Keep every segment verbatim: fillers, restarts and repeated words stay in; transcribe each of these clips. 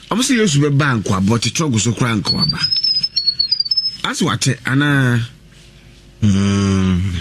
I'm saying you be bank but the trouble so crank aba. As what ana mm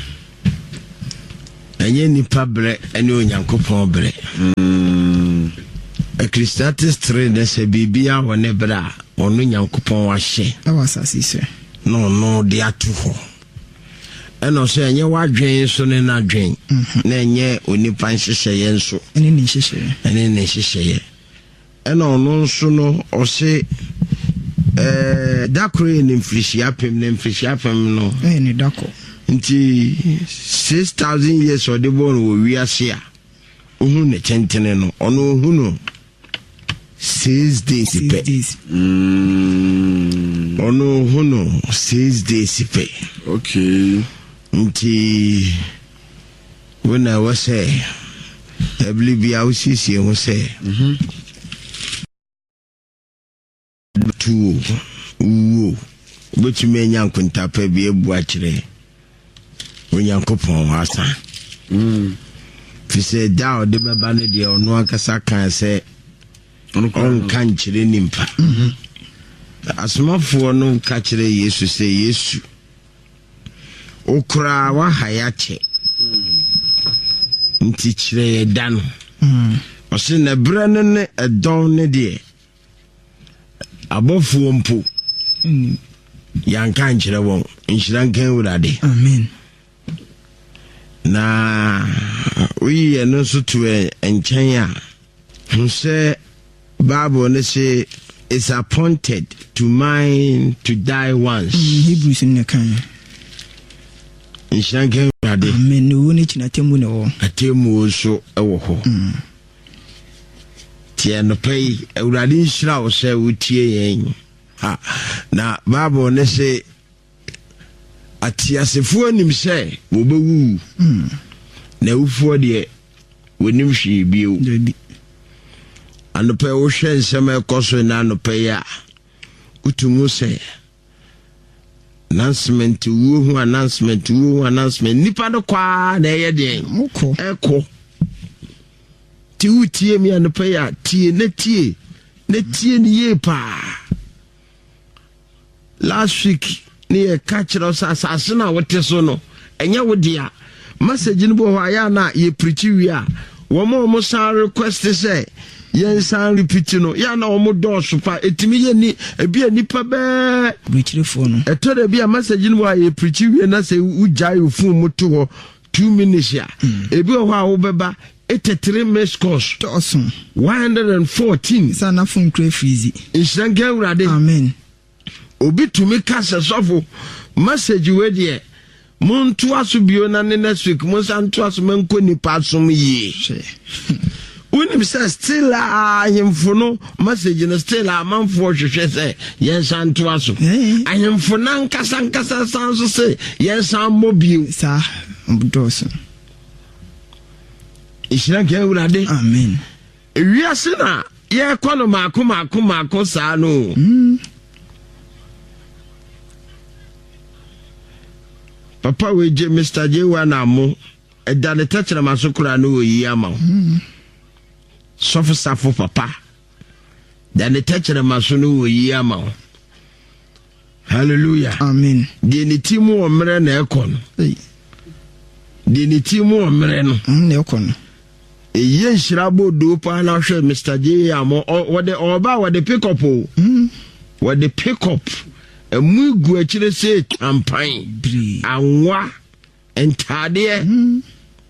enye nipa bre ene onyankopon bre mm Ecclesiastes three na se bibia wone bra onu nyankopon wa hye awasasi se no no de atu ho eno se enye wadwen so ne na dwen na enye onipa nhyehyeye nso ene ne nhyehyeye ene ne nhyehyeye eno no nso no o se eh dakore ne mfrishia pem ne mfrishia pem no eh ne dako nti six thousand years o de born wo wiase a ohun ne chentene no ono ohun no six days pe mm ono ohun no six days pe okay nti when I was say I believe I was see you say mhm two wo but me nyankunta pa bi ebu a kire onyankopon asa mm fi say down de beba ne de ono akasa kan say on kan kire nimpa mhm asomafo no ka kire Yesu say Yesu okra wa hayache nti kire dan mm o se na brane ne edon ne de abofu mpo mm yanka nkire won nhira nkan wurade amen na we no so to enchen a who say Bible ne say is appointed to mine to die once mm, Hebrews in the kan nhira nkan wurade amen no ne china temu ne wo atemu so ewo ho mm tie no pay wurade nhira wo say wotie yen ha na Bible ne say atiasefo anim say wo bewu mm na ufo de wonim hwe bio debi anope wo hwe nsem ekoso na anope ya utumu say announcement wo hu announcement wo hu announcement nipa do kwa na ye de moko eko ti utie mi anope ya tie na tie na tie ni ye pa last week ni e catch us asase na wote so no enye wo dia message ni bo ho aya na ye preach wi a wo mo mo san request say yen san repeat no ya na wo mo do so pa etimi ye ni ebi anipa be preach for no eto de bi a message ni bo ye preach wi na say ujai ofun mo to ho two minutes ya ebi ho a wo beba eighty-three miss course to awesome one hundred fourteen sana fun kre freezy insanga urade amen obi tumi kasa sofo message we de muntu aso bio na next week mo santo aso manko nipa asom yi unim say still a himfo no message na still a manfo hwehwe say yen santo aso ahimfo na nkasa nkasa sanso say yen san mobile sa mbodoso ishira ke urade amen ewiase na ye kwano mako mako mako sa no mm papa we je Mister J wana mo eda ne tachere masokura no oyi ama mm sofo safo papa da ne tachere maso no oyi ama hallelujah amen de ne timu o mere na ekon eh de ne timu o mere no na ekon eye nhirabo do pa na hwe Mister J amo wo de oba wo de pick up o mm wo de pick up emu gu akire se campaign anwa entade mm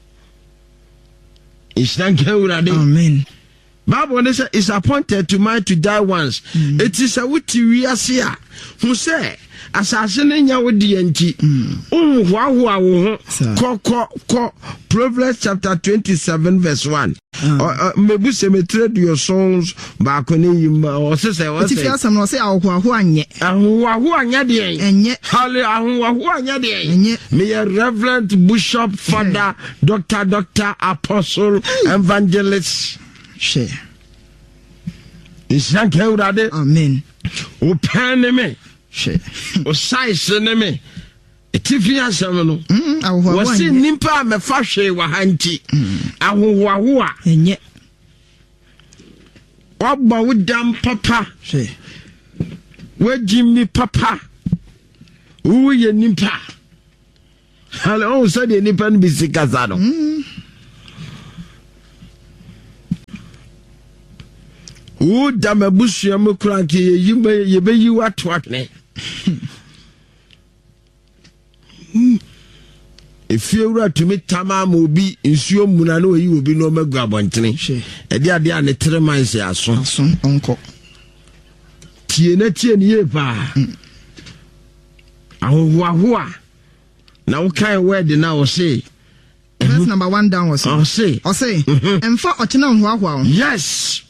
ishanke urade amen Bible say is appointed to man to die once mm. it is a wuti wiase a hu say asase ne nya wodi anti um ho ho awo ho ko ko Proverbs chapter twenty-seven verse one mebu cemetery your songs back on him o se say o say if you asam no say awo ho anye awo ho anya de enye hale awo ho anya de enye me Reverend Bishop Father Doctor Doctor Apostle Evangelist she ishanke urade amen o pen me she o size ne me etifi asem no mm awo wo se nimpa me fa hwe wa hanti awo awo a enye waba wodam papa hwe wajimi papa wo ye nipa hello so de nipa no bisika za no wo dam abusua me kura nke ye be yi wato atne if you were to meet Tama Mobi, in Sio Munano, you will be no more grabontene. A dear dear, and the three miles are son, son, uncle. Tienetian ye ba. Ahua. Now, kind word now say. That's number one down was I'll say, I'll say, and for Otina wow. Yes.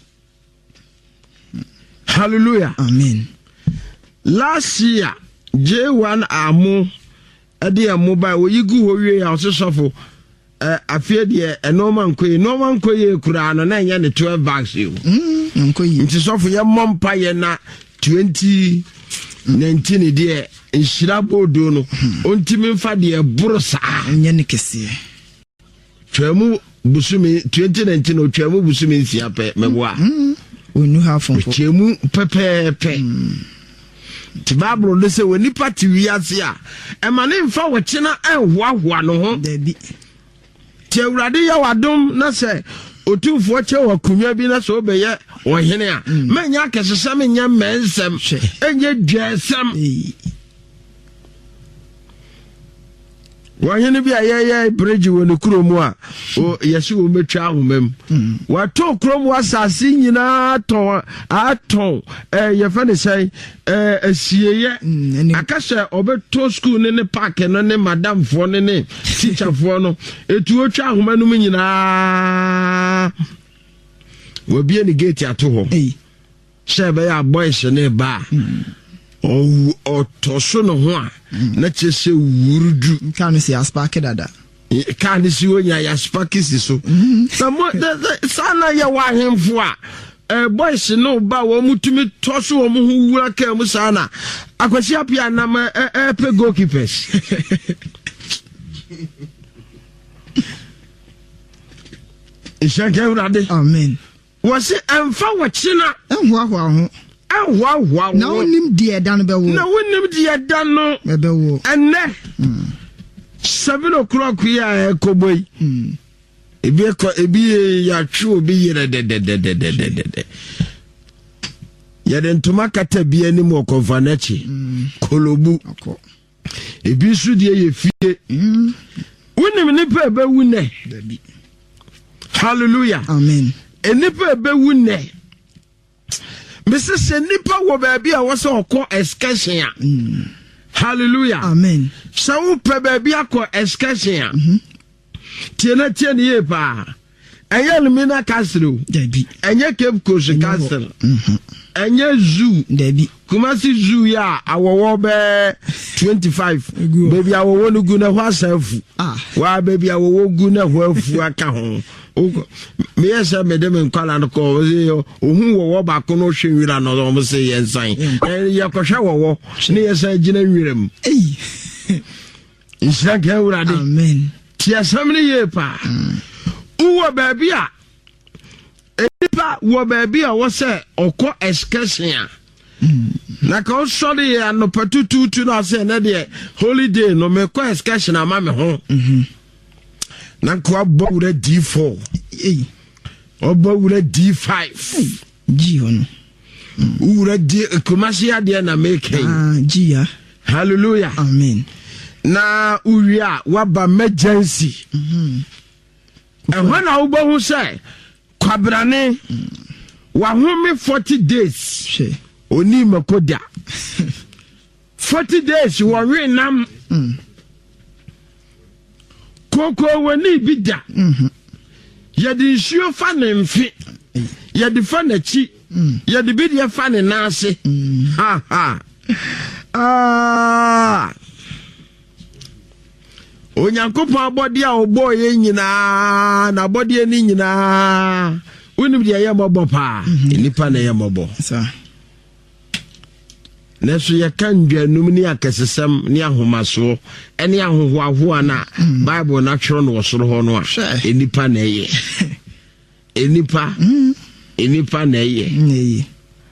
Hallelujah. Amen. Last year, J one Amo. Ade a mobile wo yigu ho wie ya so sofo eh afie de e normal nkoye normal nkoye kura no na nya ne twelve bags yo mm nkoye nti sofo ye mompa ye na twenty nineteen de nhira bodo no ontimi mfa de buru saa nya ne kese twemu busumi twenty nineteen o twemu busumi nsia pe meboa onu ha fon twemu pepepe ti babro le se woni party wiase a e ma ne mfa wo kina enhoahoa no ho dabi ti awurade ya wadom na se otufo che wa kunwa bi na so obeye wo hene a manya kesesem nya mensem enye dwesem wo hene bi ayeye bridge woni kromu a o yesi wo metwa ahomam wa to kromu asase nyina ton aton eh ye fa ne sai eh asieye akase obeto school ne ne park no ne madam fo ne ne teacher fo no etu otwa ahomam nyina wo bie ni gate ato ho shebe ya boys ne ba o o to so no ho a na chese wurudu kan si aspark dada kan si onya ya spark si so samo sana ya wa hemfo a eh boys no ba wo mutumi to so wo mu wura ka mu sana akwasi apia na ma eh pe goalkeepers ishanke urade amen wasi emfa wachina enhoahoa ho ahwa na wonim die dan be wo na wonim die dan no be wo enne seven o'clock ya ekoboi ebi ko ebi ya twu obi yere de de de de de de ya den tuma kata bi ani mo konfanachi kolobu ebi su die ye fie wonim ni pe be wune hallelujah amen eni pe be wune Missus Nipa wo baby a was okọ excursion a. Hallelujah. Amen. So wo pe baby akọ excursion a. Mhm. Tie na tie ne ye pa. Enye Lumina Castle. Dabi. Enye Cape Coast Castle. Mhm. Enye zoo. Dabi. Kumasi zoo ya awowo be twenty-five. Baby awowo no gu na ho asafu. Ah. Wa baby awowo gu na ho afu aka ho. Me yes me dem nkwala no ko yo ohun wo ba ko no hwewira no o say yensan eh ya ko hwe wo ne yes agina nwirem eh insha urade amen tia samne ye pa uwo baby a enipa wo baby a wo say okọ excursion na ka o sori ya no patutu tu na say na de holiday no me ko excursion ama me ho mhm na kwa bawura D four eh obawura D five G ono ura D commercial de na make ah G ya hallelujah amen na uria waba emergency mhm and when I obahu say kwabrane wa home forty days she oni makoda forty days wa we nam mm. Koko wani bida mhm yedi nsuo fa ne mfe yedi fa na chi yedi bi de fa ne nase ha ha ah onyankopon abode a obo ye nyina na abode ni nyina unim de ye mobo pa nipa na ye mobo sa Nesu ya kanjwa numini ya kesesem ni ahomaso eni ahohoahoa na Bible na twero no wosoro ho no a enipa na ye enipa enipa na eye Neye.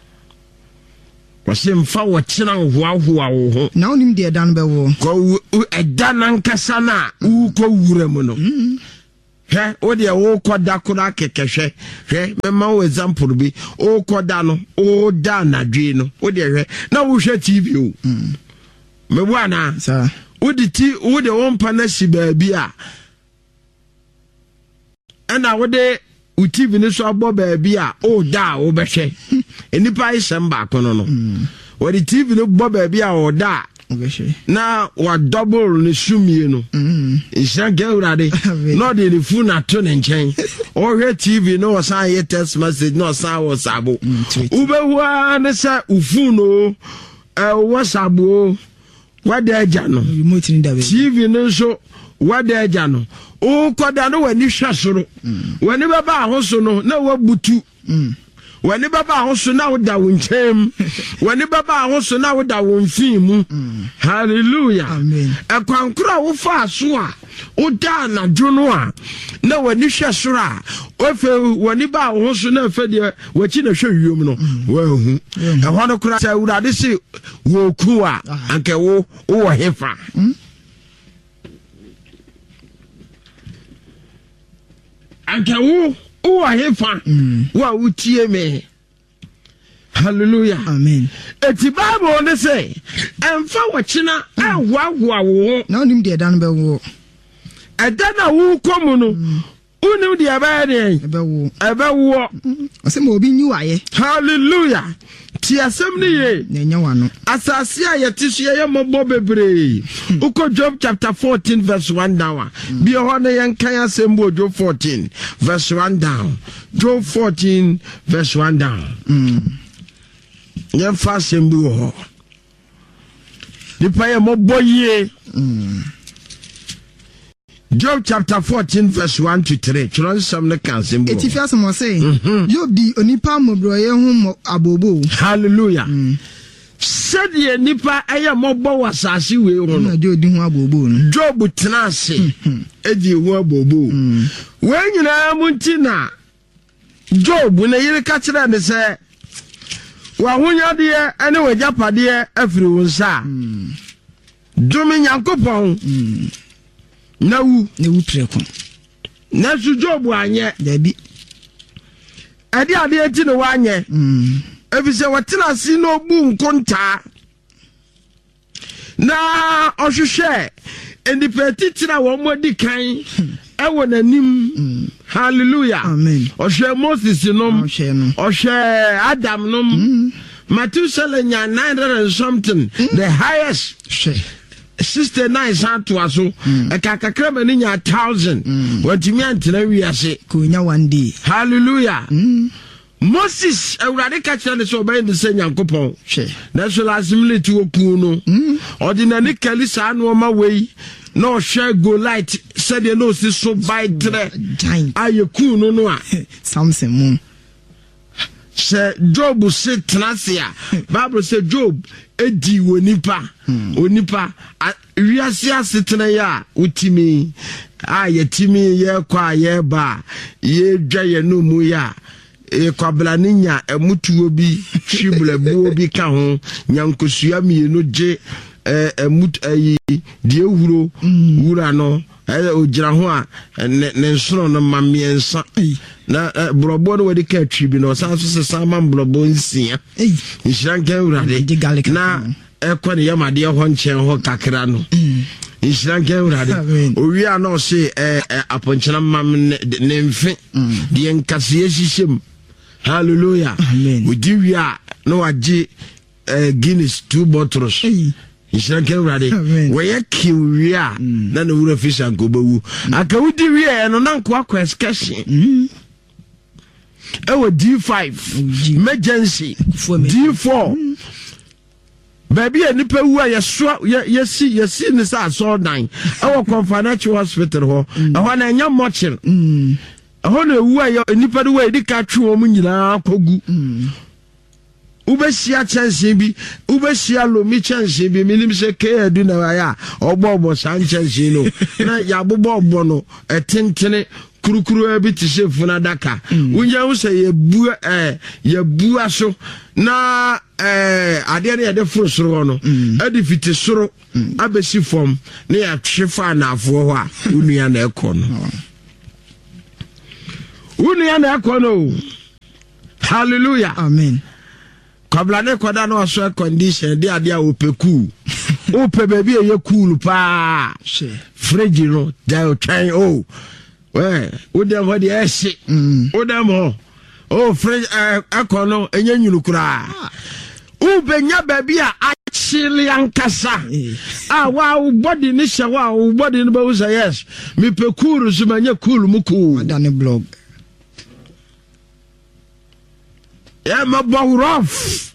wase mfa wo kyena hoahoa wo ho Na onim de dan be wo. ko eda nankasa na wo ko wura mu no he o de wo koda kora kekehwe hwe mema wo example bi o koda no o da na dwe no o de hwe na wo hwe T V o me bo ana Sa. wo de ti wo de won pa na si ba bi a ana wo de wo T V ni so abo ba bi a o da wo be hwe enipa isem ba kono no wo de T V no bo ba bi a o da na wa double ni sumie no isha gewrade no de ni fu na to ne nchen o hwe T V no san ye text message no san WhatsApp ube hua ne sa ufu no eh WhatsApp o wada aja no remote ni da be T V no so wada aja no o koda no wani hwa soro wani baba ahoso no na wabutu wani baba ahoso na woda wonchem wani baba ahoso na woda wonfimu hallelujah amen ekwankura wo fa so a oda na dwono a na wani hwe soro a ofe wani ba ahoso na fe de wachi na hwe wiom no wahu ehwo no kura sa urade se wo ku a anke wo wo hefa anke wo wo hefa wa utie me hallelujah amen eti bible ne say emfa wachina ahwahoa wo na onim de dan be wo eda na wo komu no unim de aba de be wo aba wo o se mo obi nyu aye hallelujah ti asem ne ye na nya wa no asase a yete so ye mobo bebre uko Job chapter fourteen verse one down bi ho na yen kan asem bo Job fourteen verse one down Job fourteen verse one down mm yen fa asem bi ho di pa ye mobo ye mm Job chapter fourteen verse one to three. Children some the cancer. Eti fiasa mo say. Job di onipa mobroye hu abobo. Hallelujah. Said ye nipa aya mobo wasasi we ho no. Job di hu abobo no. Job tenase. Edi hu abobo. We nyina munti na Job na yire ka kire ne se wa hunya de ene wajapade afiri wonsa. Dumi Nyankopon. Na wu na wu preko na su Job anye da bi ade ade eti no wanye mm efise watena si no bu nkonta na ohwehwe endipeti tira wo modi kan e wo nanim hallelujah amen ohwe Moses nom ohwe Adam nom Matthew nya nine hundred and something the highest sister nine santo aso e kakakra mani nya one thousand watimi antena wiase ko nya one day hallelujah Moses awurade ka kira ne so obey ne se Nyankopon hwe na so lasimility opu no ordinary kalisa no ma wei no share go light said you know si so by tre ayeku no no a Samson mu se Job se trasia Bible say Job edi wonipa onipa wiase asetena ya utimi a yetimi ye kwa ye ba ye dwa ye no mu ya e kwabla ninya emutuo bi hwiblebuo bi ka ho nyankosua mienu je emut ayi die huro wura no ogira ho a ne nsoro no mamiensa na brobo no wadi ka twi bi no san so se sama brobo nsia eh nhyiranka urade na ekwa ne yamade ho nchen ho kakra no nhyiranka urade owi a no se aponchena mam ne mfe de nkase hyihyem hallelujah odi wi a no agi Guinness two bottles nhyiranka urade we ye kiwi a na no wura fisha nkobawu aka udi wi e no na nko akwa excursion ewo D five emergency D four baby enipa wu a yeso yesi yesi ne sa so nine ewo Confidential Hospital ho eho na nya mochil eho na wu a enipa de we di ka twe omu nyina kogu ubesia chanse bi ubesia lomi chanse bi minim se ke adu na ya ogbo ogbo san chanse no na ya bobo ogbo no etentene kurukuru abi ti se funa daka wonya wo se ye bu eh ye bu aso na eh ade ne ye de foro soro no ade fiti soro abesi fom ne ya twefa na afo ho a unua na ekono unua na ekono hallelujah amen kabla ne koda no so condition de ade a opeku ope baby ye cool pa fridge no da try oh we wo dem ho de eshi wo dem ho oh fridge akono enye nyunu kura u benya baby a achili ankasa ah wa body ni hye wa body ni ba wo say yes me pe cool so manye cool mu cool da ne blog ya ma bo rough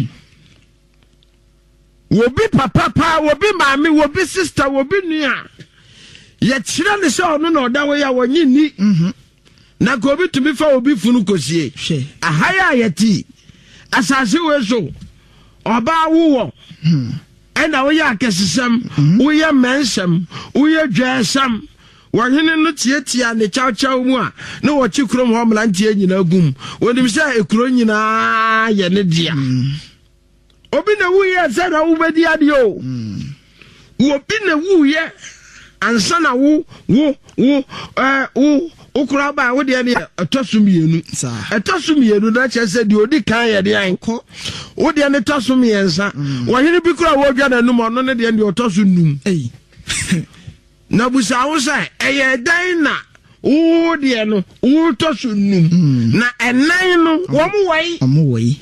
wobi papa pa wobi mami wobi sister wobi nua ye kire ne se ono na oda wo ya wonyi ni mhm na ko bi tumi fa obi funu kosie ahaya yeti asase we so oba wo mhm ena wo ya kesesem wo ya mensem wo ya dwasam wahene no tietia ne chawchaw mu a na wo chikrom ho mlantie nyina gum wonim se ekuro nyina ye ne dia obi na wuye se na wo bedi ade o obi na wuye ansa na wo wo wo eh wo ukura ba wo de ne atosumienu atosumienu na che se de odi kan ye de anko wo de ne tosumiensa wahene bi kura wo dwa na num ono ne de ne otosunum eh na busa wo sai eye dan na wo de no wo tosunum na enan no wo mu wai amu wai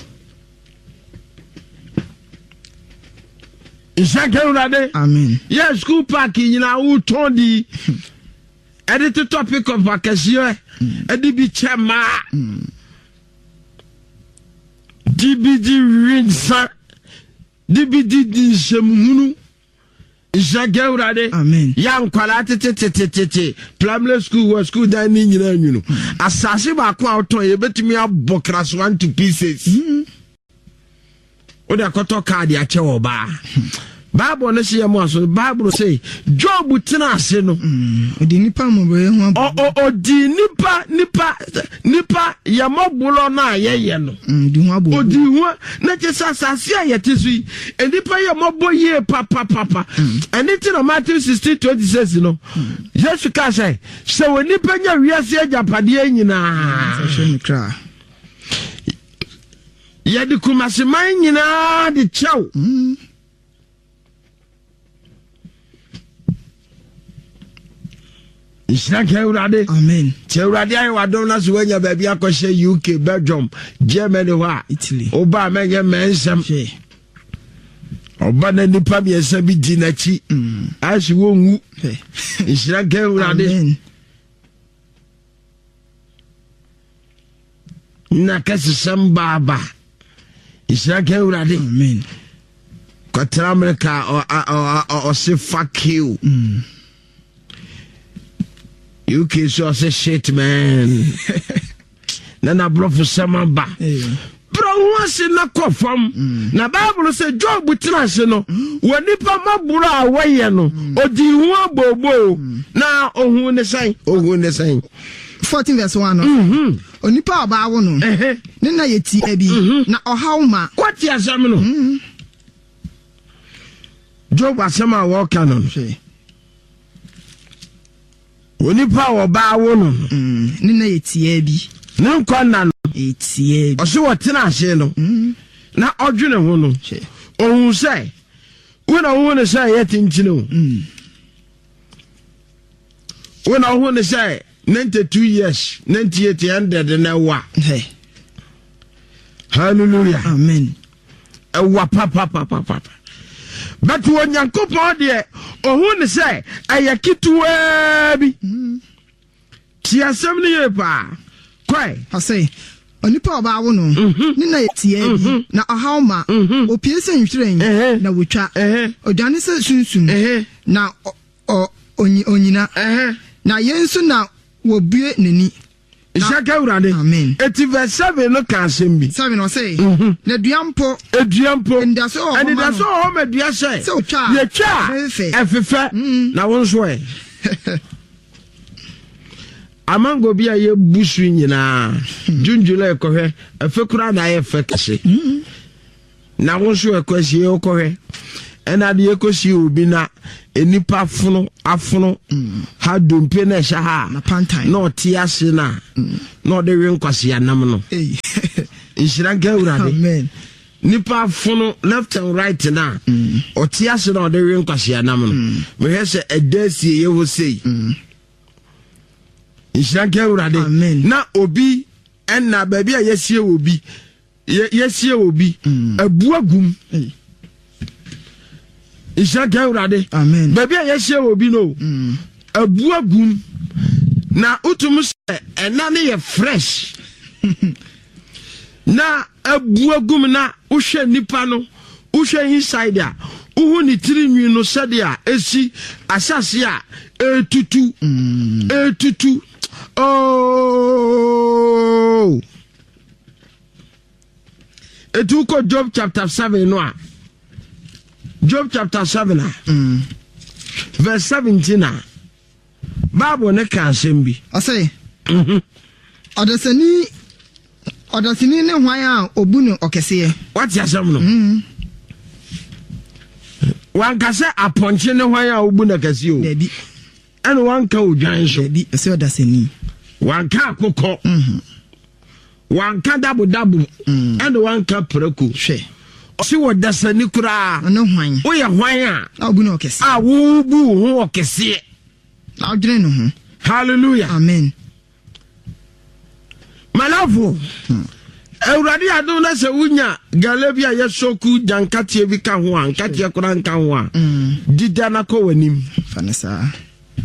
Ishakerade amen yes school park nyina wo tondi edit topic of vacation edi bi chema D B D rinsa D B D di semhunu Ishakerade amen ya nkwala tetetetetete primary school was school dan ni nyina nwunu asase ba ko auto ye betumi abokras one to pieces Oda koto card ya chewo ba. Bible no say mo so Bible say Job tena ase no. Odi nipa mo be ho O o odi nipa nipa nipa ya mobulo na ayeye no. Odi ho abo. Odi ho na che sasase ayete so yi. Enipa ya mobo ye papa papa. Anything no Matthew sixteen twenty-six no. Jesus ka say se woni pa nya wiase agapade nyina. So she me kra. Yedi kumase man nyina de chew mm. Isha keurade amen keurade ayi wadom na so wanya baabi akɔhye U K Belgium Germany wa Italy oba menye mensem oba na nipa biesa bi di na chi mm. Ashi wonwu Isha keurade amen na kasisem baba Ishaken urade amen Kwatra America or or or say fuck you mm. U K so say shit man Nana bro for some ba bro once na kofam na Bible say Job trance no woni pa mabura awaye no odi hu abobo na ohun ne san ohun ne san fourteen verse one no mhm onipa oba wo no eh ne na yeti abi na ohawma kwati asem no Job asem a wo ka no onipa oba wo no ne na yeti abi ne nkwana no yeti abi o se wo tena ase no na odwene ho no ohun se wona ho ne se yeti ntino wona ho ne se ninety-two years ninety-eight hundred na wa hey hallelujah amen ewa papa papa papa but when yankopon de ohun ne say ayakituwa bi ti asem ne ye pa kwai I say onipa oba wo no ni na yetie bi na ohawma opie se nhwiren na wotwa odwane se sunsun na onyina na yensu na wobue nani Ishaka urade amen eighty verse seven no kan sembi seven no say na duampo eduampo ndaso o and ndaso o ma dua say so twa ye twa efefe na won so e amango bi a ye busu nyina junjula ekohwe afekura na ye fekase na wonso ekosi ye okohwe ena de ekosi obi na enipa fono afono ha dompe na sha ha na pantai na otiase na na ode wen kwase anam no eh inshira gawurade amen nipa fono left and right na otiase na ode wen kwase anam no me hese edasi ye ho sei inshira gawurade amen na obi enna baby a yesie obi yesie obi abuagum Isha Gawrade. Amen. Baby, I share will be no. A buagum. Na utum say, and none fresh. Na a buagum na ushe nipano, ushe inside ya. Uhu ni tiri no sadia, esi, asasia, e tutu, e tutu. Oh. Etuko Job chapter seven no. Job chapter seven, mm. verse seventeen. Bible ne kan sembi. I say, mhm. Odasani Odasani ne hwan a obunu okese. What you say no? Mhm. Wan ka se aponche ne hwan a obunu okese o. Debi. Ene wan ka odwan so. Debi, e se odasani. Wan ka akokọ. Mhm. Wan ka dabu dabu. Ene wan ka preko. Hwe. Si wo dasani kura no hwan wo ye hwan a obu no okese a wo bu ho okese na odwene no ho hallelujah amen malafo Ewurade adom na se wunya galabia ye soku jankatie bi ka ho an katie kura nka ho a dida na ko wanim fanesa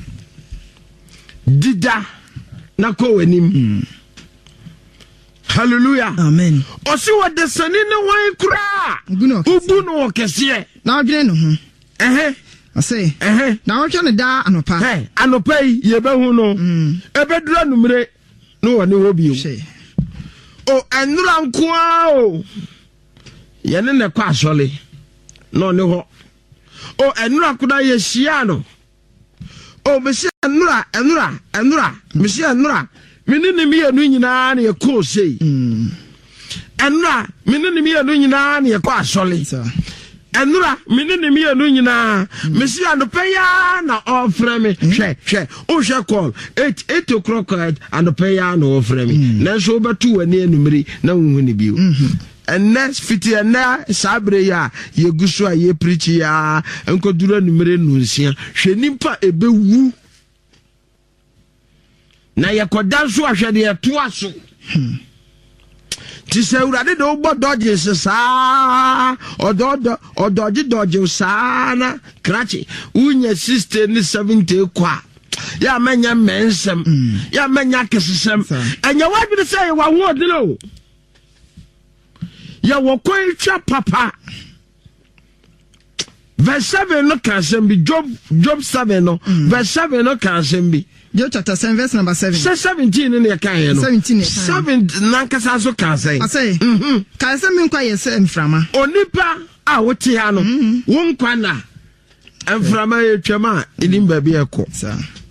dida na ko wanim hallelujah amen osi wo desani ne wan kura ubu no okese na odwene no ho ehe ase ehe na wo hwe ne da anopa eh anopa yi ye behu no ebedura numre no woni wo bio o enura nkoa o ye ne ne kwa asole no ne ho o enura kuda ye hia no o mesi enura enura enura mesi enura menene mi anu nyina na ye ko sei enura menene mi anu nyina na ye kwa asole enura menene mi anu nyina mesi anopeya na ofre me hwe hwe o hwe call eight eight o'clock anopeya na ofre me na so betu wani enumri na hu ni bio and next fifty na sabre ya ye gusu a ye preach ya enkodura numre nunsia hwe nimpa ebewu na yakoda so ahwede eto aso ti se urade do bo dodge sa ododo odoji dodge sa na krachi unya sister ni seventy kwa ya menya mensem ya menya kesesem enya wadwe say wa ho odino ya wokoi twa papa verse seven no kan sem bi job job seven no verse seven no kan sem bi Job chapter seven verse number seven. Say seventeen in the kan no. seventeen. seven nankasa so kan say. I say. Mhm. Kan say me kwa yese mframa. Onipa a wote ha no. Won kwa na mframa etwama enim ba bi ekọ. Sa.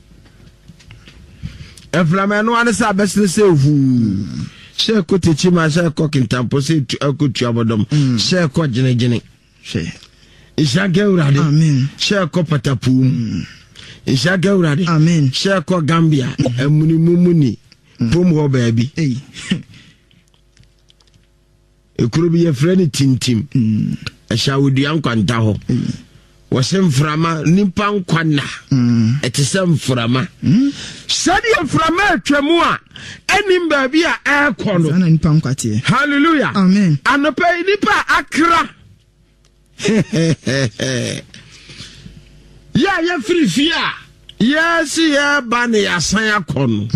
Mframa no ane sa besle se hu. Se ko techi ma se ko kintampo se akutu abodom. Se ko gine-gine. Se. Isha Gawrade. Amen. Se ko patapum. Isha Gawrade. Amen. Se ko Gambia. Emuni mumuni. Pom ho baby. Hey. Ekuru bi ye freni tintim. Mm. Esha wudi ankwanta ho. Wose mframa nipa nkwana. Mm. Etise mframa. Mm. Sadi mframa atwamu a enim ba bi a ekọ no. Sana nipa nkwate. Hallelujah. Amen. Anopa nipa akra. Ya ya free fear. Yes ya bani ya san akọ no.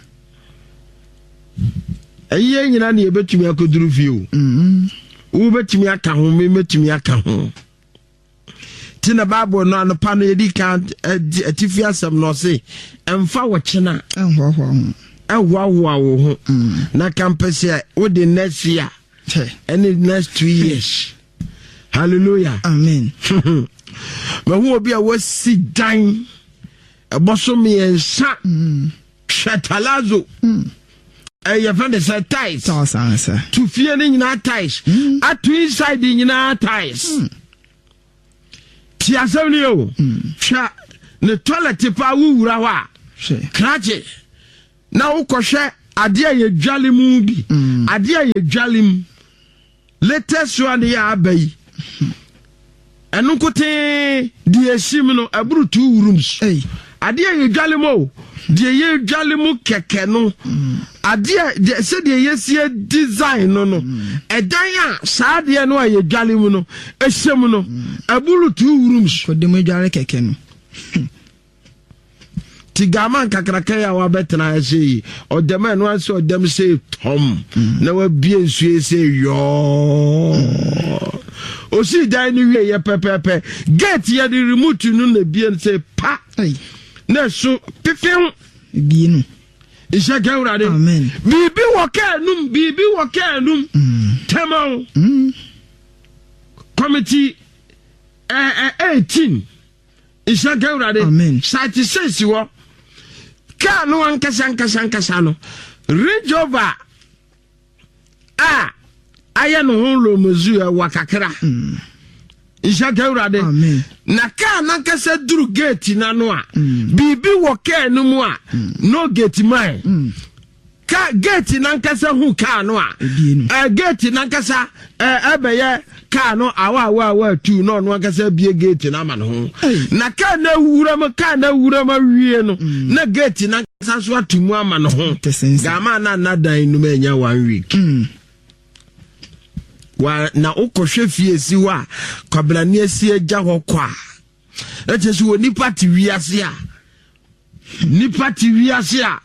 Eye nyina na ebetumi akoduru fie o. Mhm. Wo betumi aka ho me betumi aka ho. Tina Bible no anopa no yedi kan atifi asem no se emfa wo chena enho ho ho. Ewa wo ho. Na campus wo the next year. Any next two years. Hallelujah. Amen. Ma hu obi a wasi dan eboso me ensa. Shatalazo. Ɛyɛ fɛn de sɛ ties. To fear ni nyinaa ties. Atu inside ni nyinaa ties. Ti asɛm ni o. Hwɛ ne toilet pa wuwura hɔ a. Krache. Na wokɔhwɛ ade a yɛ dwale mu bi. Ade a yɛ dwale mu. Latest one yɛ aba yi. Ɛno kote di esim no aburu two rooms. Ade a yɛ dwale mu. Die ye dwale mu keke no ade a se die ye sie design no no edan a saa de no a ye dwale mu no ehyem no aburu two rooms ko de mu dwale keke no tigama kakraka ya wa betena ese odem no anse odem se tom na wa bie nsu ese yo osi dan ni wie ye pepepe gate ye the remote no na bie se pa na so pefem bienu isha gawrade amen bibi wokanum bibi wokanum tamau committee eh eighteen isha gawrade amen site six wo ka no ankasa ankasa ankasa no range over ah aya no honlo mozu e wakakra isha gawrade amen na ka na kasa duru gate na no a bibi wo ka no mu a no gate mai ka gate na kasa hu ka no a eh gate na kasa eh ebeye ka no awa awa awa tu no no kasa bie gate na ma no ho na ka na wura ma ka na wura ma wie no na gate na kasa so atumu ama no ho ga ma na na dan no ma nya one week wa na ukohwe fie si wa kwablani asi agya hɔ kwa eche so oni party wiase a ni party wiase a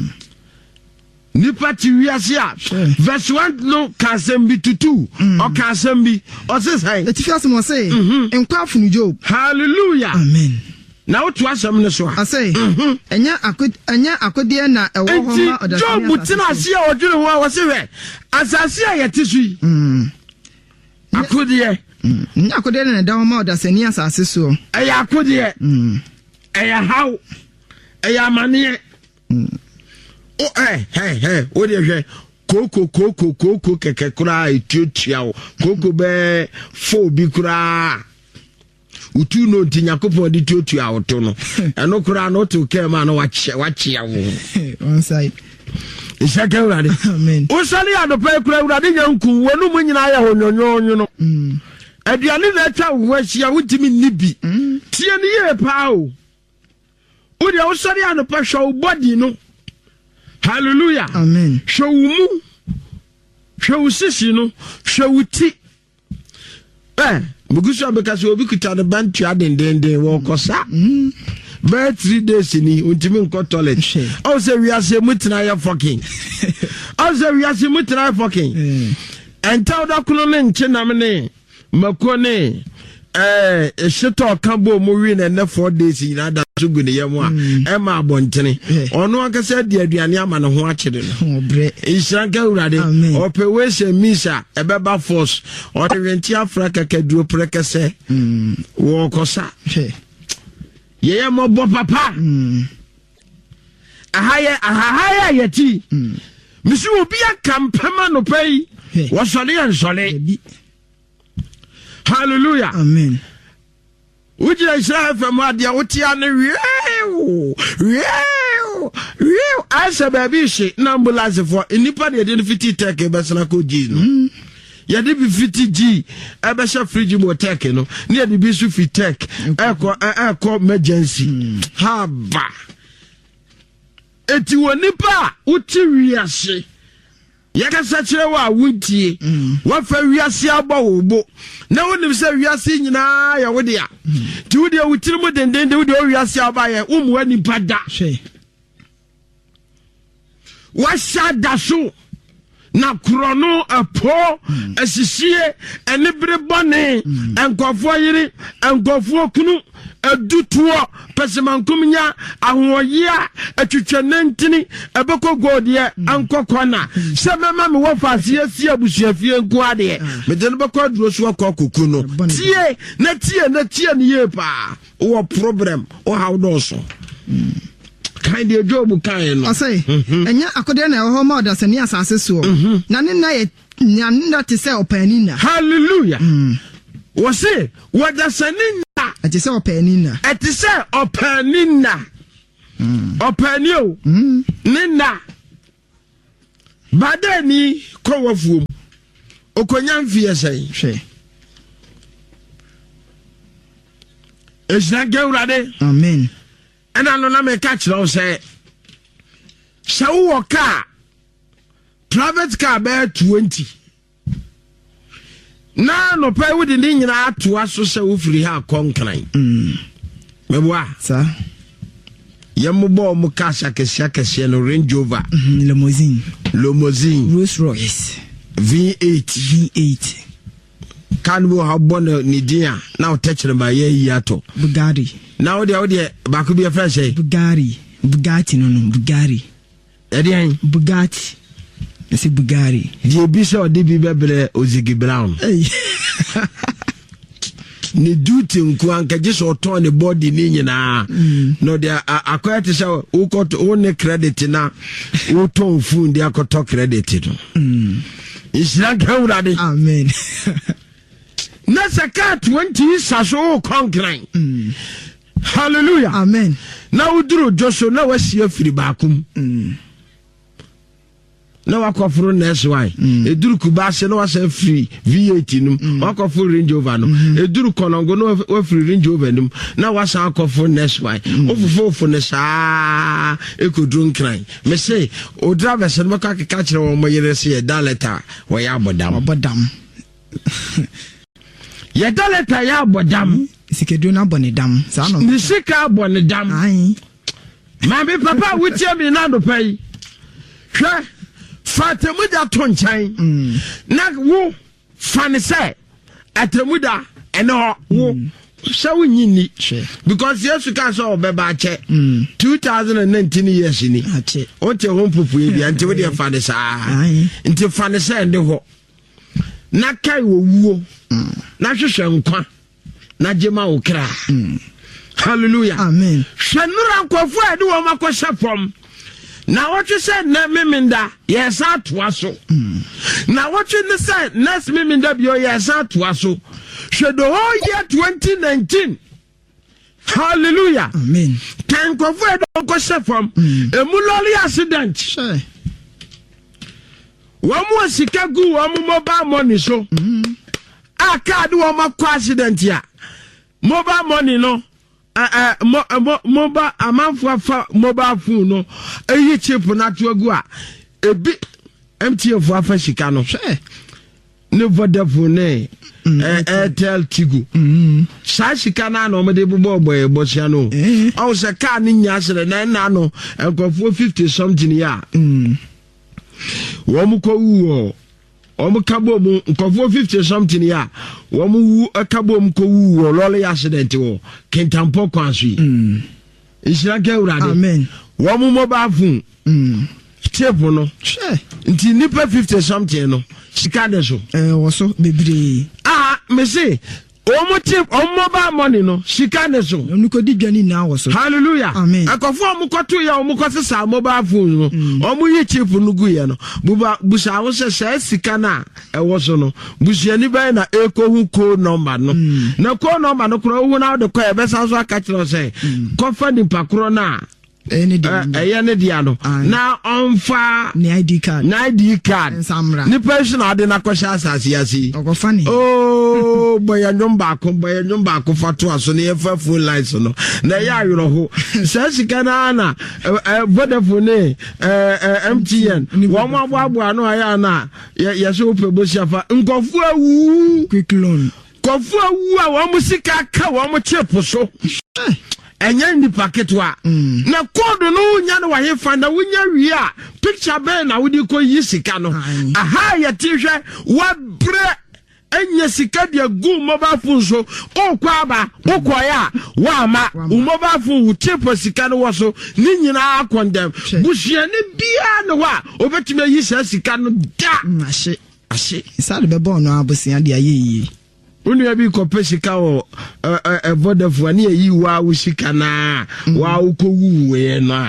ni party wiase a verse one no kasem bi tutu o kasem bi o se sai eti fiase mo say enkwa funu Job hallelujah amen na otu asem ne so a say enya akod enya akode na ewo ho ma odasani Job mutina ase a odwere ho a wo se hwe asase a yete so yi akode nya akode na da ho ma odasani asase so eya akode eya how eya mane o eh eh eh o de hwe koko koko koko keke kura etiotia o koko be fo bi kura utu no ntinyakopon de etiotia o to no eno kura no to kema no wache wache ya wo one side ishaka urade amen o sali adopa kura urade nyanku wonu mu nyina ya honyonyo no mm aduane na atwa wo ahia wutimi nibi tie ne ye pa o o de o sali adopa show body no hallelujah amen show mu show sisi no show ti eh bugusu abekase obi kuta de bantu adendenden wo kosa mm by three days ni untimi nko toilet o se wi ase mutina ya fucking o se wi ase mutina ya fucking enta oda kuno ne nche na me makone eh ehito kabo mo wi na ne four days ina da so gu ne yam a e ma abontene ono akasa di aduane ama ne ho akede no obre ishanka urade ope we se misa ebeba force o de wenti afrika kaduro prekese wo kosa ye mo bo papa ahaya ahaya yeti misi obi akampema no pay wo sole en sole hallelujah amen uji Israel fam adia wotia ne wieo wieo wieo asa baby she na ambulance for inipa de de fifty take besana ko ji no ya de bi fifty g e be sha fridge mo take no ne ya de bi su fit take e ko e ko emergency haba eti wonipa uti wiase yakasa kire wa wuntie wa fa wiase abawobo na wonim se wiase nyina ya wode a ti wode wutiri mu dendende wode wiase abaye umu ani pada wa shada so na krono apo asisie ene bere bone enkofo yiri enkofo kunu adutuo pesemankumnya ahoyia atwitwanentini ebeko godie ankokona semema me wofase asi abusuafie nko ade me de no beko duro so akokuku no tie na tie na tie ne ye pa wo problem o how do so kind of job kind. I say, and ya akode na ho ma da sani asase so. Na ne na ye nyanna te se opanina. Hallelujah. Was say what da sani na. Ate se opanina. Ate se opanina. Opanio. Nina. Badani kowafu. Okonya mfie sai. Hwe. Esna gewrade. Amen. And I know na me catch now say. Shawo car. Private car bear twenty. Na no pay with the nyina to aso se wo free ha konkran. Mm. Meboa. Sir. Yamubo mu kasha kesia kesia no Range Rover. Mm, limousine. Limousine. Rolls Royce. V eight. V eight. Can we have one nidia now touching by ye yato. Bugatti. Now the audio back could be a fresh Bugatti. Bugatti no no Bugatti. Eddie Bugatti. I say Bugatti. The Bishop or D B Bebre Ozigi Brown. Hey. Ni duty nkuanka just oton the body ni na no they acquire to say who got only credit na who ton phone they got credit no. It's not going. Amen. Nasa car twenty saso concrete. Hallelujah. Amen. Now we do Joshua now we see a free bakum. Now I call for next why. A duru kubase no was a free V eight num. I call for Range Rover num. A duru konongo no we free Range Rover num. Now was I call for next why. Over four for next ah e could drink crying. Me say o driver said mo ka catch no mo yere say da letter we ya bodam. Bodam. Ya da letter ya bodam. Sikedu na bonedam. Sa no. Ni sika bonedam. Ai. Ma be papa we tie me na do pay. Hwe Fatamuda tonchan. Na wo fane say atamuda eno wo so nyini because yes you can so beba che twenty nineteen years ni ache onte ho popo e bia nte we dey fane saa nte fane say ndi ho na kai wo wuo na hwehwe nkwa na jema wo kra. Hallelujah. Amen. Hwenura nkofo ade wo makosha fom. Na what you said na miminda yes atwaso. Na what you said next miminda bio yes atwaso. Should the whole year twenty nineteen. Hallelujah. Amen. Can go for don't go from a muloli accident. Sure. One more sikagu one mobile money so. I can't do one accident here. Mobile money no. Uh, uh, mo, mobile a man for mobile phone no a chip na to a a bit empty of wafa shikano no Vodafone eh Airtel Tigo sa shikana no me de bobo boy bosiano o se car ni nyasere na na no enkofo fifty something ya wo mu ko wu Omu kabo mu nkofo fifty something ya womu wu akabo mu ko wu lole accident wo kentampo kwansu mm isira ke urade amen womu mobile phone mm tape no sure nti nipa fifty something no sika de so eh wo so bebre ah me say omu tape omu mobile money no sika de so onu ko di dwani na wo so hallelujah amen akofo omu koto ya omu ko sesa mobile phone no omu yi chip no gu ye no buba busa wo se se sika na e wo so no busia ni ban na eko hu code number no na code number no kro hu na de ko e be sa so aka kiro se ko fa ni pakro na eni di eh ne dia no na onfa ni I D card na I D card samra ni person ade na ko sha asase yasi ko fani oh boy nyomba ko boy nyomba ko fatu aso ne fa full lights no na ya yoro ho sa sika na na Vodafone eh M T N wo mo aboabo no aya na ya so pe bo shafa nkofu awu quick loan kofu awu a wo mo sika ka wo mo chepo so enya ndi paketwa na code no nya no wahe fanda wonya wi a picture be na wodi ko yi sika no aha ya tihwe wa bre enya sika dia gu mobile phone so o kwa ba o kwa ya wa ma o mobile phone wo chepo sika no wo so ni nyina akondem buhia ne bia no wa obetime yi sika no da ashe ashe isa de be bon no abosia de ayeyi Unu ya bi kope sika o Vodafone ni yi wa wo sika na wa wo ko wu we no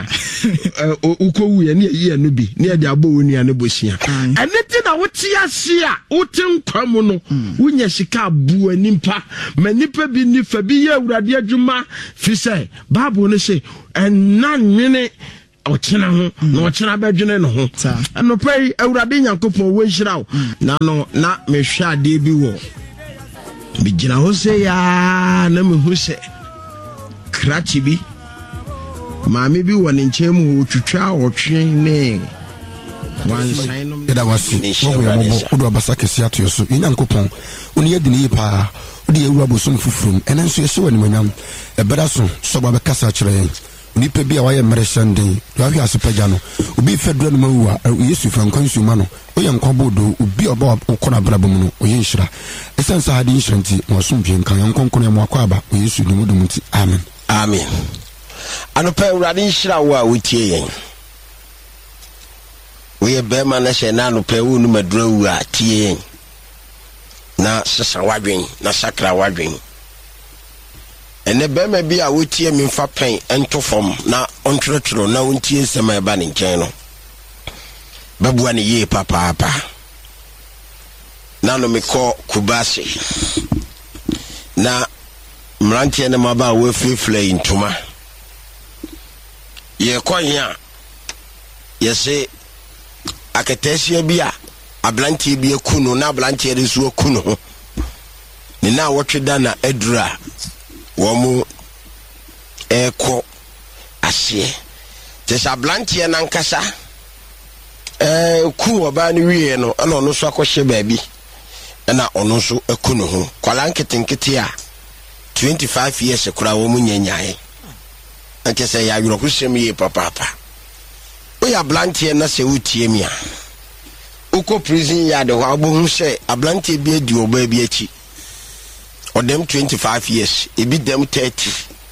uko wu ye ne ye no bi ne de abo wonua ne bosia ene ti na wote ase a wote nkwam no wonya sika abu animpa manipa bi ni fa bi ye awurade adwuma fi say bible no say enna nwene ochena ho na ochena badwene no ho anopai awurade nyankopon wo nhira wo na no na mehwa ade bi wo bigina ho se ya na mehu se krachi bi maame bi woni nchemu ho twitwa otwe ne wan sign no eda wasi wo ya mo odo abasa kesi ato so nyankopon oni yedi ne pa odi ewura bosom fufurum enen so yese wani manyam ebeda so so ba be kasa kire nipa bi a waye mmereshanden do ahwe asepaja no obi fedro no mawua yesu frankonsu ma no oye nkwabodo obi oba okona brabom no oye nhira esensa hadi nhranti mo sompie nkan yankonkon mo akwa aba yesu ni modum ti amen amen anopa urade nhira wo a wotie yen oye be ma na hye na anopa wo nu madura wu a tie yen na sesa wadwen na sakra wadwen ene bema bi a wotie mi mfa pen ento fom na ontretro na wontie nsema eba ne nkyɛn no babua ne ye papa papa na no mekɔ Kubasi na mrantie ne maba wo frefle ntoma ye kɔnya ye se akatesia bi a ablantie bi akunu na ablantie de so akunu ne na wotweda na adura womu eko asie tesa blantie na nkasa eh ku oba ni wie no ana ono so akohye baabi na ono so akunu ho kwala nketenkete a twenty-five years kura womu nyanyae ante se ya yuro kusem ye papa papa o ya blantie na se wutie mi a uko prison ya de ho abohu se ablantie bi adi oba bi achi odem twenty-five years ebi dem thirty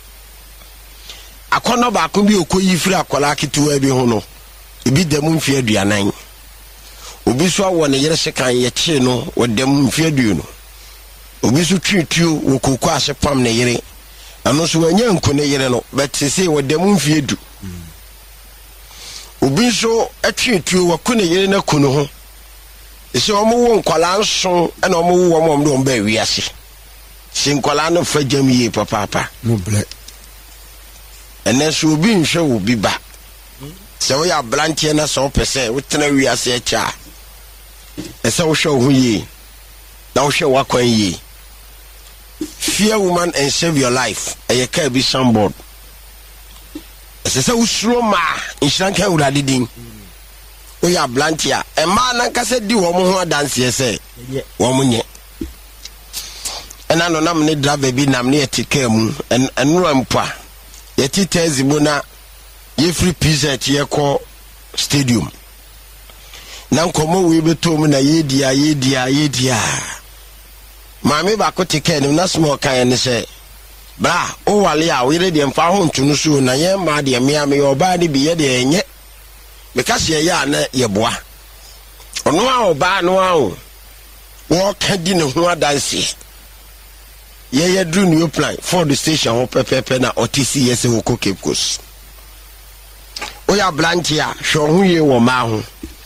akono ba ko bi okoyi firi akola ketewa bi ho no ebi dem mfi aduanan obi so awo ne yere sekan ye tie no odem mfi adu no obi so twituo wokoko ase pam ne yere ano so wanya nko ne yere no but say odem mfi adu obi so atwituo wako ne yere na kuno ho ese omo wo nkwala nso na omo wo omo omo do ba wiase sinkola no fajam ye papa papa no ble ene so obi nhwe wo bi ba se wo ya blantie na so pese wo tena wiase acha ese wo hwe wo ye na wo hwe wakwan ye fear woman and save your life eye ka bi sambod ese se wo suro ma nhranka urade din wo ya blantie e ma na nkase di wo mo ho adanse ese wo mo nye ena no nam ne driver bi nam ne etika mu en enro mpa yeti tezibo na ye free pizza tie ko stadium na nkomo we beto mu na yedia yedia yedia maame ba ko tika ni na small kan ne se bra o wale a we re de mfa ho ntunu so na ye ma de me ame oba de bi ye de enye me ka se ya na ye boa ono a oba no a o wo ka di ne ho adanse ye ye drew new plan for the station ho pepepe na otisi yese wo ko Cape Coast o ya blantia hwo ho ye wo ma ho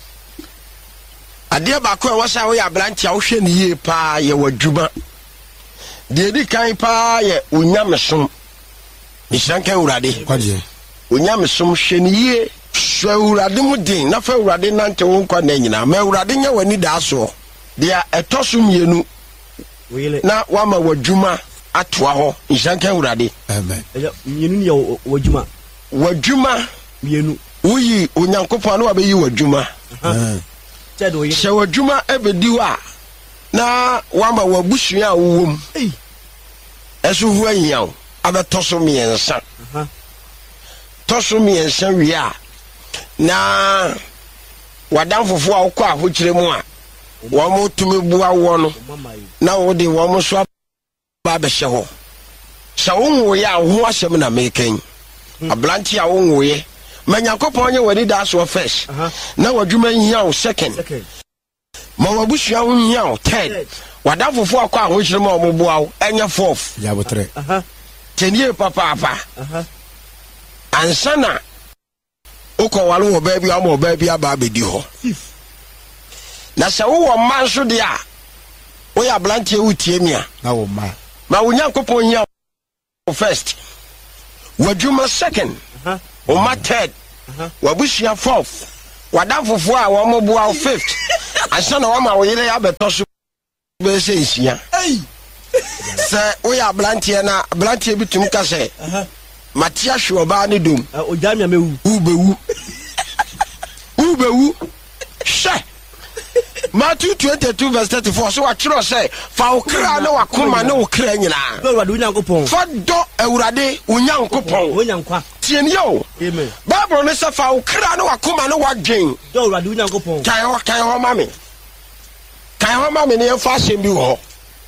ade ba ko e wo sa o ya blantia wo hwe ne ye pa ye wadwuma de di kan pa ye onyamesom ni shanka urade kwaje onyamesom hwe ne ye hwe urade mu din na fa urade nante wo nkwa na nyina ma urade nya wani da so de etosum yenu na wama wadwuma atwa ho nshanka urade amen yenu ni wadwuma wadwuma yenu uyi onyankopon na wabeyi wadwuma tedo ye wadwuma ebedi wa na wama wabusua wom eh eso hu ahiaw abetoso miensa aha toso miensa wi a na wadanfofo a wokɔ ahokyere mu a wo mo tumi bua wo no na wo de wo mo so ba be hye ho sha wo nwo ya ho ahyem na meken ablanti a wo nwo ye manyakopon nye wadi da so first na wadwuma nhia wo second ma wabusua wo nhia wo third wadanfofo akɔ ahokyere mu a wo bua wo enya fourth ya botre aha tenie papa papa aha ansana uko wale wo baby amo baby aba bedi ho na sɛ wo man so de a wo ya blanche utie mi a na wo ma ma wo Nyankopɔn nya first wadwuma second uh-huh. o ma third uh-huh. wabusia fourth wadamfofo a wo moboa fifth ansa na wo ma wo yele ya beto so be se nsia ei sɛ wo ya blanche na blanche bitum ka sɛ Matia Shoba ni dum. O jamia mewu. Ubewu. Ubewu. She. Matthew twenty-two verse thirty-four. So what you say? Fa okra na wakoma na okra nyina. Do wadu Nyankopon. Fa do Ewurade Onyankopon. Onyankwa. Tien yo. Amen. Bible ne say fa okra na wakoma na wadwen. Do wadu Nyankopon. Kai ho kai ho mame. Kai ho mame ne fa asem bi ho.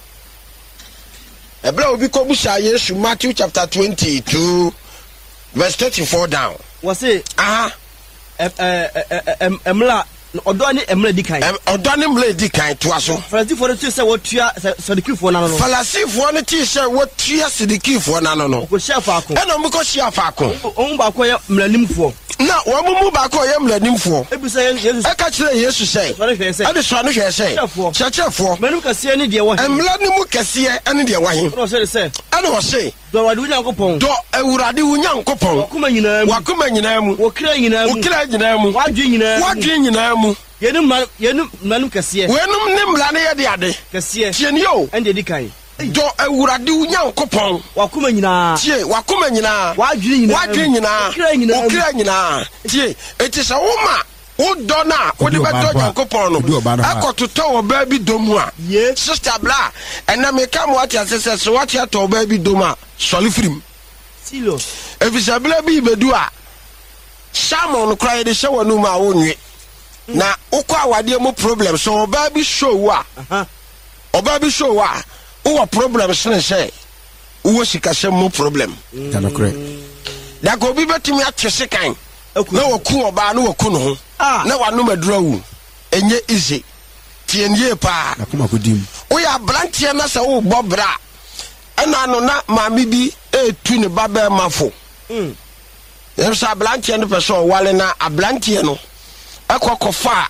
Ebra obi ko busa Yesu Matthew chapter twenty-two verse thirty-four down. Was it? Ah. Eh eh emla odo ni emla dikan. Odo ni emla dikan to aso. Falasifo no ti se wotua sadikifo na no. Falasifo no ti se wotua sadikifo na no no. Ko share faako. E no mko share faako. On ba ko ye mlanimfo. Na wo mu ba ko ye mlanimfo. Ebisa Yesu. E ka kire Yesu sei. Ade so no hwe sei. Chechefo. Manum kase ni de wo. Emla ni mu kase ene de wo hin. No say say. Ade wo sei. Do wadu Nyankopon. Do Ewurade Nyankopon. Wakuma nyina mu. Wakuma nyina mu. Wokra nyina mu. Wokra nyina mu. Wadwe nyina mu. Wadwe nyina mu. Yenum yenum manum kase. Wenum ne mla ne ye de ade. Kase. Tien yo. Ende dikan. Do Ewurade Nyankopon. Wakuma nyina. Tie wakuma nyina. Wadwe nyina. Wadwe nyina. Wokra nyina. Wokra nyina. Tie eti sa wo ma wo do na wo de beto Nyankopon no. Akototo wo ba bi domu a. Sister Bla ena me ka mo ati asese so wati ato ba bi domu a. Solifrim. Silo. Efisa Bla bi bedu a. Shamon cry de show no ma wonwe. Na ukwa awade mo problem so oba bi show a. Aha. Oba bi show a. Wo problem sene say. Wo sikasem mo problem. Kana kure. Da ko bi betimi atwese kan. Na wo ku oba na wo ku no ho. Na wa no madura wu. Enye easy. Tienye pa. Na kuma ko dim. Wo ya brantie na se wo bobra. Ana no na maami bi etu ne baba mafo. Mm. Yem sa brantie no person wale na abrantie no. Ekokofa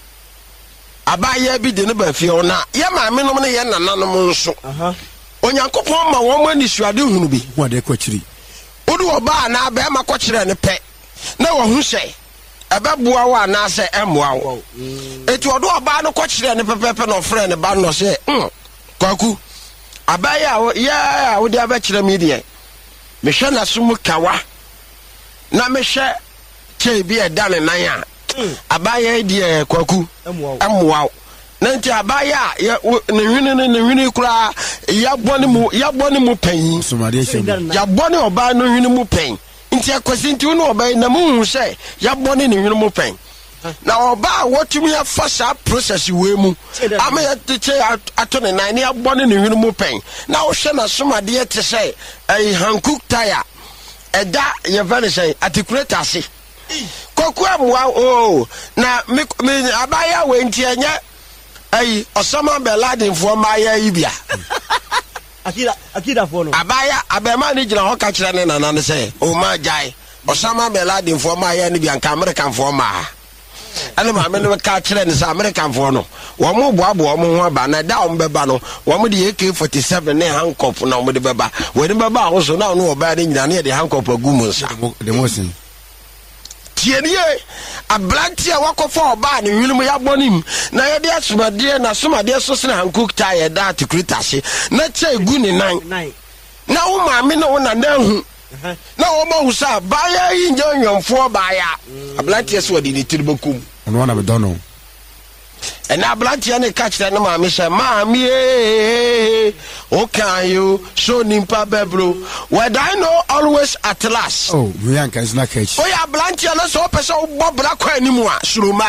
abaya bi de ne ba fie ona ye maame no ne ye nananom nso aha Onyankopon ma wo mani suade hunu bi wo de kwachiri odu oba na ba ma kwachire ne pe na wo hu se ebeboa wa na se emoa wo etu odu oba no kwachire ne pepepe no frɛ ne ba no se hm kwaku abaya ya wo de abachire mi de me hwɛ na so mu kawa na me hwɛ che bi e da ne nan a abaya die kwaku amwa na nti abaya ne hwene ne hwene kura ya bone mu ya bone mu pan somade hye ya bone oba no hwene mu pan nti akwasi nti no oba na mu hu se ya bone ne hwene mu pan na oba wotumi afa sa process we mu ama ya teche ato ne nan ya bone ne hwene mu pan na wo hwe na somade te se ai hankuk tire eda ye vane say articulator se koku amwa oh na me abaya we nti enye ai Osama bin Laden fo ma ya ibia akida akida fo no abaya abema ni gina ho ka kire ne nana ne say o ma jai Osama bin Laden fo ma ya ni bia nka American fo ma ana ma me no ka kire ne say American fo no wo mo boabo wo mo ho aba na da wo beba no wo mo de A K forty-seven ne handcuff na wo de beba wo de beba wo so na no oba de nyina ne de handcuff agumu nsa de mo sin tienie ablantia wakofa oba ne hwilum ya bonim na ye de asomade na somade so sene hankuk ta ye da tikritase na che egu ne nan na wo maame na wo na nahu na wo ma husa ba ya yi nyonwomfo ba ya ablantia so de ni tiribokum ono na be dono and ablantia ne ka kire ne maame she maame eh o can you show nimpa bebro whether I know always at last oh we yanka is not catch oh ya ablantia na so pese o bobra kwa animu a suruma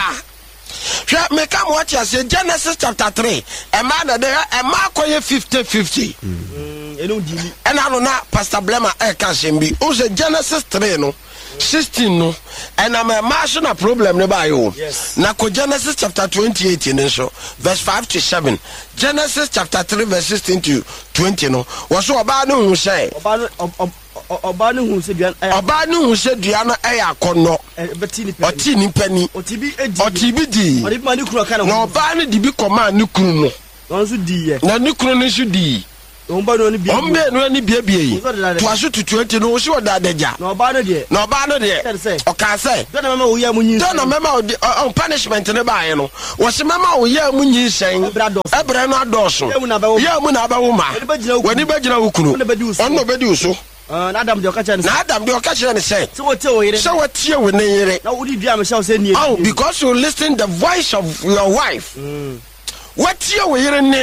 hwe me ka mo atia se Genesis chapter three e ma na de e ma koye fifty fifty eno dili ena no na Pastor Blema e ka sembi o se Genesis three no sixteen no and am a national problem ne ba yo na ko Genesis chapter twenty-eight in so verse five to seven Genesis chapter three verse sixteen to twenty no wo so oba no hu say oba ọba no hu se dua ọba no hu se dua no e yakono beti ni pani oti ni pani oti bi edi oti bi di odi ma ni kuro ka na ọba no di bi koma ni kunu no won so di ye na ni kunu no so di ọba no ni bi ombe no ni bia bia yi to aso to twenty no so da daja na ọba no de na ọba no de o ka say do na mama wo ya munyi do na mama o punishment ne ba ye no wo se mama wo ya munyi sen ebra no adoso ya mu na ba wo ma wani ba gina wo kunu onno be di uso na Adam de o ka che ne na Adam de o ka che ne say so wo te wo yire so wo tie wo ne yire na wo di dua me sha wo se ni oh because you listen the voice of your wife what tie wo yire ne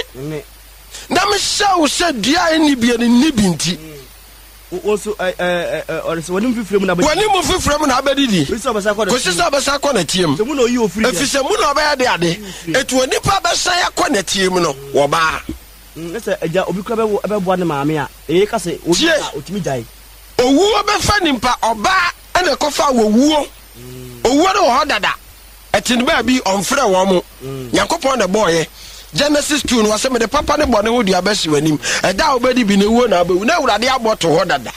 na me sha wo se dua ni bia ni binti also eh eh eh or so wani mfifire mu na wani mu fifire mu na abadidi ko so basa ko ko so basa ko na tiem se mu no yi ofiri efise mu no ba ya de ade etu oni pa basa ya ko na tiem no wo ba nse eja obi kra be be bo ne maame a e ka se obi a otimi jai owuo be fa nimpa oba ene ko fa wowuo owuo no ho dada etin ba bi onfre wo mo yakopon de boye Genesis two no wase me de papa ne bone ho dua besi wanim eda obedi bi ne wo na abewu na awurade aboto ho dada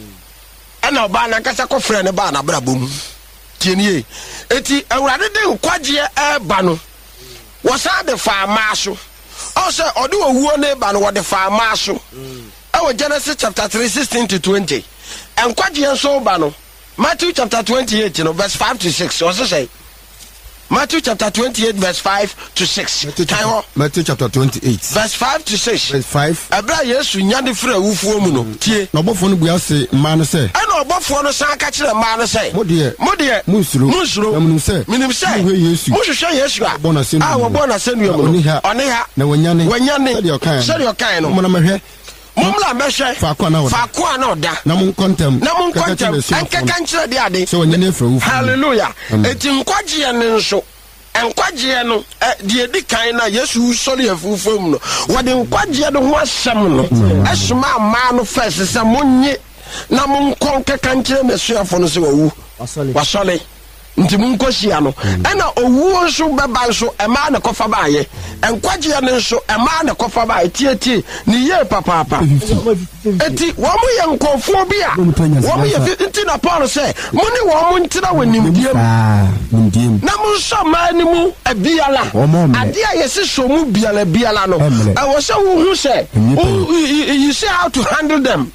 ena oba na nkasa ko frɛ ne ba na brabom tienie eti awurade de nkwaje e ba no wasa de fa maaso o se ode owuo ne ba no wode fa maaso e wo Genesis chapter three sixteen to twenty nkwaje nso ba no Matthew chapter twenty-eight no verse five to six o se say Matthew chapter twenty-eight verse five to six. Matthew chapter twenty-eight verse five to six. Verse five. Abra Yesu nyade fra wufuo mu no. Tie. Na obofo no bua se ma no se. E na obofo no san ka kire ma no se. Mo de. Mo de. Munsuro. Munsuro. Na munim se. Minim se. Mo hwe Yesu. Mo hwe Yesu a. Bona se. Ah, wo bona se nu mu. Oni ha. Oni ha. Na wanyane. Wanyane. Se de okan. Se de okan no. Mo na mahwe. Mumla mehwe. Fa kwa na oda. Fa kwa na oda. Na mun kontem. Na mun kontem. Enka kan kire de ade. So wanyane fra wufu. Hallelujah. Eti nkwaje ne nso. Nkwaje no de edi kan na Yesu sori afufum no wode nkwaje no ho asem no esuma ama no first se monye na monkon kekankire mesuafo no se wawu wasole nti monkohia no ena owu nso beba nso ema na kofa baaye nkwaje no nso ema na kofa baaye tietie ni ye papa papa eti wo mo ye nkofo bi a wo mo ye nti na Paul se mo ni wo mo ntira wanimdiem na mo so ma ni mu abiala ade a yesi so mu biala biala no e wo se wo hu se you see how to handle them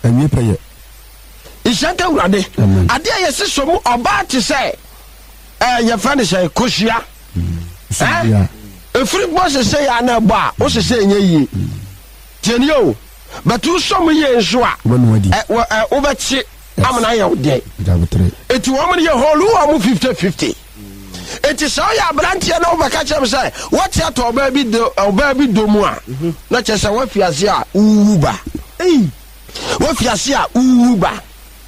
isante urade ade a yesi so mu oba ti se eh ye fa ne se koshia eh efri bo se se ya na ba o se se enye yi tieni o but u so mu ye nso a eh wo ba chi amana ye de eti wo mu ye holu wo mu fifty fifty eti so ya brantie na wo ba ka chem say what ya to oba bi do oba bi do mu a na che say wo fiase a uwuba eh wo fiase a uwuba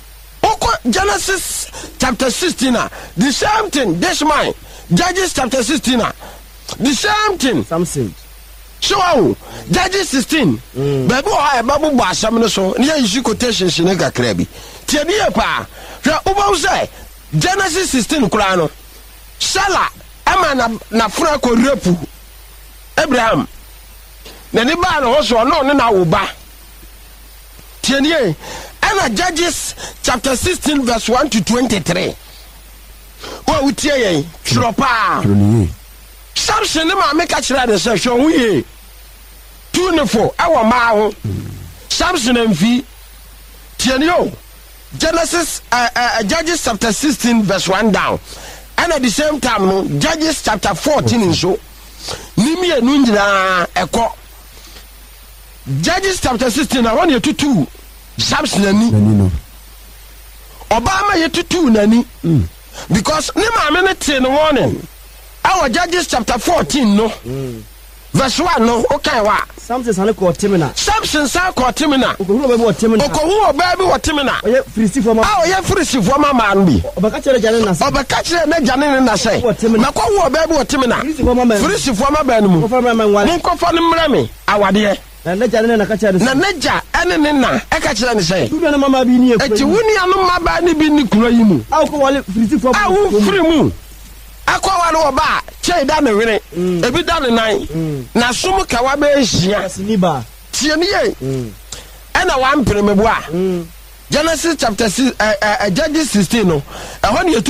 Genesis chapter sixteen, the same thing. This mine. Judges chapter sixteen, the same thing. Something. So, Judges sixteen. Baby, I babu ba samno so. Niya issue quotation shinega krebi. Tieni pa. Ra uba say Genesis sixteen kura no. Sala ama na na fura ko repu. Abraham. Na ni ba no so no ne na wo ba. Tieni and Judges chapter sixteen verse one to twenty-three. What we tell you? Tropa. Samson ma make a chira de say show we. Two ne four. Our ma. Samson and V. Tienio. Genesis uh, uh, Judges chapter sixteen verse one down. And at the same time no Judges chapter fourteen in so. Nimi enu nyina eko. Judges chapter sixteen I want you to two. Samson nani Obama ye tutu nani mm. Because ne maame ne te no warning our Judges chapter fourteen no mm. verse one no okay wa Samson san ko temina Samson san ko temina okohu oba bi wo temina okohu oba bi wo temina oye firisifo ma ah oye firisifo ma ma no bi obaka kire jane na obaka kire na jane na say na ko wo oba bi wo temina firisifo ma ba no mu ko fa no mrame awade na neja ne na ka kire na neja ene ne na e ka kire ne say dudu na mama bi ni ekuru eti wuni anu maba ni bi ni kuro yi mu aw ko wale firisifo ah wo firi mu akwa wale oba chei da ne wene ebi da ne nan na sum ka wa be hia siniba tie ne ye ena wa mpere mebu a Genesis chapter six uh, uh, Judges sixteen no ɛhɔ ne